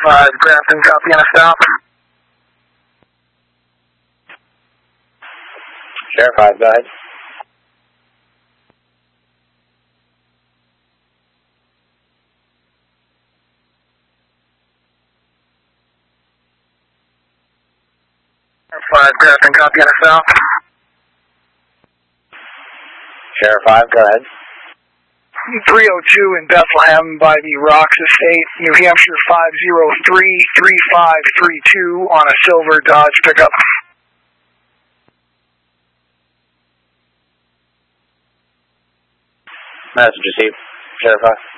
Grafton, copy on a stop. Sheriff 5, go ahead. Grafton, copy on a stop. Sheriff 5, go ahead. 302 in Bethlehem by the Rocks Estate, New Hampshire 503-3532 on a silver Dodge pickup. Message received. Sheriff 5.